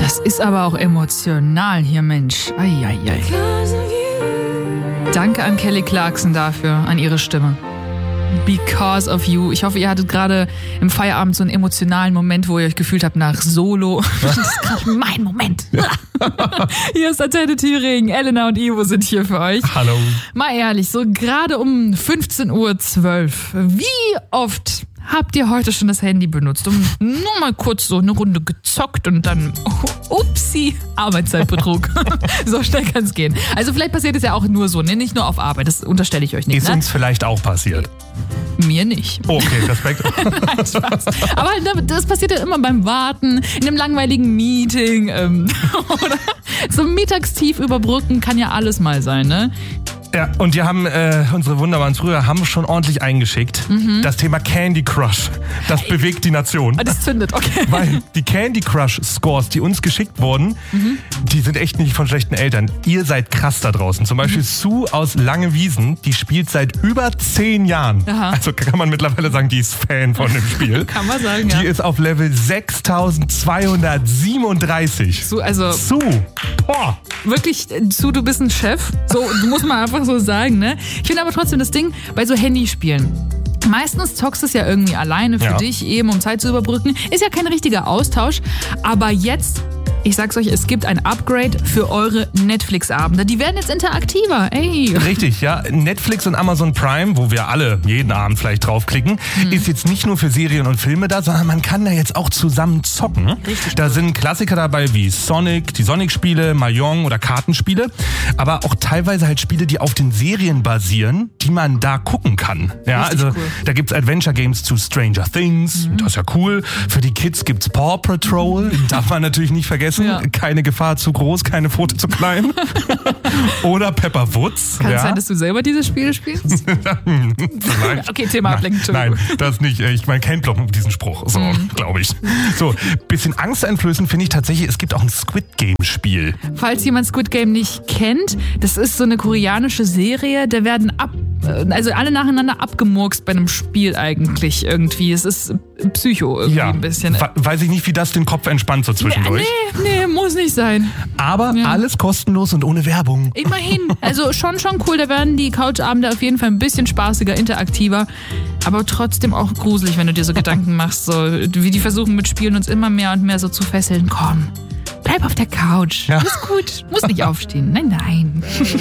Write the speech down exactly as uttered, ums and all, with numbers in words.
Das ist aber auch emotional hier, Mensch. Eieiei. Danke an Kelly Clarkson dafür, an ihre Stimme. Because of You. Ich hoffe, ihr hattet gerade im Feierabend so einen emotionalen Moment, wo ihr euch gefühlt habt nach Solo. Das ist gerade mein Moment. Hier ist Antenne Thüringen. Elena und Ivo sind hier für euch. Hallo. Mal ehrlich, so gerade um fünfzehn Uhr zwölf. Wie oft habt ihr heute schon das Handy benutzt und nur mal kurz so eine Runde gezockt und dann, oh, upsi, Arbeitszeitbetrug. So schnell kann es gehen. Also vielleicht passiert es ja auch nur so, ne? Nicht nur auf Arbeit, das unterstelle ich euch nicht. Ist ne? uns vielleicht auch passiert. Mir nicht. Okay, Respekt. Nein, Spaß. Aber das passiert ja immer beim Warten, in einem langweiligen Meeting ähm, oder so Mittagstief überbrücken kann ja alles mal sein, ne? Ja, und die haben, äh, unsere wunderbaren Früher haben schon ordentlich eingeschickt. Mhm. Das Thema Candy Crush, das bewegt die Nation. Das zündet, okay. Weil die Candy Crush Scores, die uns geschickt wurden, mhm. die sind echt nicht von schlechten Eltern. Ihr seid krass da draußen. Zum Beispiel mhm. Sue aus Langewiesen, die spielt seit über zehn Jahren. Aha. Also kann man mittlerweile sagen, die ist Fan von dem Spiel. Kann man sagen, ja. Die ist auf Level sechstausendzweihundertsiebenunddreißig. Sue, also... Sue, boah. Wirklich, Sue, du bist ein Chef. So, du musst mal einfach so sagen, ne? Ich finde aber trotzdem das Ding bei so Handyspielen. Meistens zockst du es ja irgendwie alleine für ja. dich, eben um Zeit zu überbrücken. Ist ja kein richtiger Austausch. Aber jetzt, ich sag's euch, es gibt ein Upgrade für eure Netflix-Abende. Die werden jetzt interaktiver. Ey. Richtig, ja. Netflix und Amazon Prime, wo wir alle jeden Abend vielleicht draufklicken, hm. ist jetzt nicht nur für Serien und Filme da, sondern man kann da jetzt auch zusammen zocken. Richtig da gut. sind Klassiker dabei wie Sonic, die Sonic-Spiele, Mahjong oder Kartenspiele, aber auch teilweise halt Spiele, die auf den Serien basieren, die man da gucken kann. Ja, Richtig also cool. Da gibt's Adventure Games zu Stranger Things, mhm. das ist ja cool. Für die Kids gibt's Paw Patrol, darf man natürlich nicht vergessen. Ja. Keine Gefahr zu groß, keine Pfote zu klein. Oder Pepper Woods. Kann es ja. sein, dass du selber diese Spiele spielst? Okay, Thema ablenken. Nein, das nicht. Ich meine, kein Block mit diesem Spruch. So, mhm. glaube ich. So, bisschen angsteinflößend finde ich tatsächlich, es gibt auch ein Squid Game Spiel. Falls jemand Squid Game nicht kennt, das ist so eine koreanische Serie, da werden ab, also alle nacheinander abgemurkst bei einem Spiel eigentlich irgendwie. Es ist Psycho irgendwie ja, ein bisschen. Weiß ich nicht, wie das den Kopf entspannt so zwischendurch. Nee, nee, muss nicht sein. Aber ja. alles kostenlos und ohne Werbung. Immerhin. Also schon, schon cool. Da werden die Couchabende auf jeden Fall ein bisschen spaßiger, interaktiver. Aber trotzdem auch gruselig, wenn du dir so Gedanken machst, so wie die versuchen mit Spielen uns immer mehr und mehr so zu fesseln. Komm, bleib auf der Couch. Ja. Ist gut. Muss nicht aufstehen. Nein, nein.